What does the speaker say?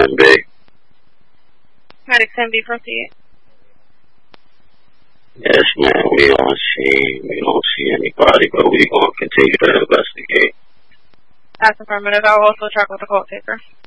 10B. Medic 10B, proceed. Yes, ma'am. We don't see anybody, but we gonna continue to investigate. That's affirmative. I will also check with the call taker.